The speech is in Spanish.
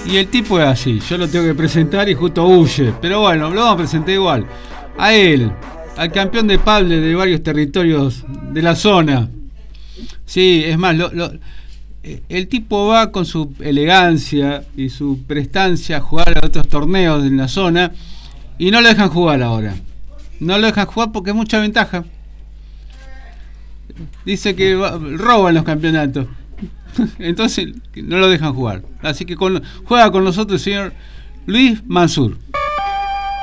Y el tipo es así, yo lo tengo que presentar y justo huye. Pero bueno, lo vamos a presentar igual. A él, al campeón de pádel de varios territorios de la zona. Sí, es más, el tipo va con su elegancia y su prestancia a jugar a otros torneos en la zona y no lo dejan jugar ahora. No lo dejan jugar porque es mucha ventaja. Dice que roban los campeonatos. Entonces no lo dejan jugar. Así que juega con nosotros el señor Luis Mansur.